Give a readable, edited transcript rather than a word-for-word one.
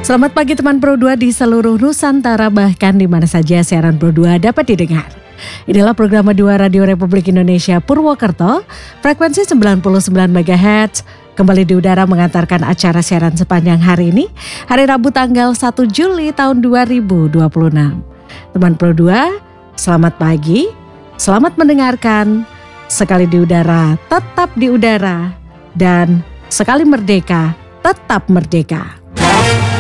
Selamat pagi teman Pro 2 di seluruh Nusantara, bahkan di mana saja siaran Pro 2 dapat didengar. Inilah program 2 Radio Republik Indonesia Purwokerto, frekuensi 99 MHz, kembali di udara mengantarkan acara siaran sepanjang hari ini, hari Rabu tanggal 1 Juli tahun 2026. Teman Pro 2, selamat pagi, selamat mendengarkan, sekali di udara, tetap di udara, dan sekali merdeka, tetap merdeka.